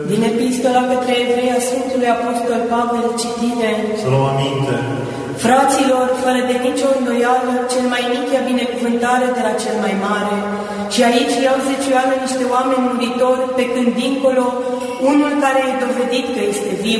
Din Epistola către Evrei a Sfântului Apostol Pavel, citire. Să luăm aminte. Fraților, fără de nicio îndoială, cel mai mic ia binecuvântare de la cel mai mare. Și aici iau zecioală niște oameni muritori, pe când dincolo, unul care e dovedit că este viu.